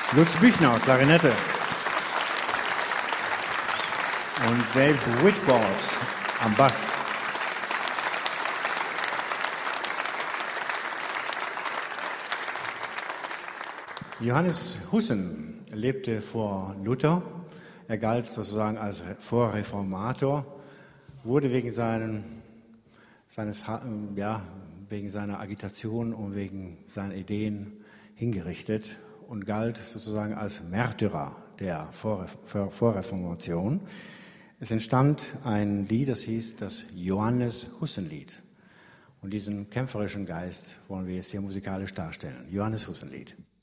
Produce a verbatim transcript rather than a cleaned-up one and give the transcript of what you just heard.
Lutz Büchner, Klarinette. Und Dave Whitboard am Bass. Johannes Hussen lebte vor Luther. Er galt sozusagen als Vorreformator, wurde wegen, seinen, seines, ja, wegen seiner Agitation und wegen seiner Ideen hingerichtet und galt sozusagen als Märtyrer der Vorreformation. Es entstand ein Lied, das hieß das Johannes-Hussen-Lied. Und diesen kämpferischen Geist wollen wir jetzt hier musikalisch darstellen. Johannes Hussen-Lied.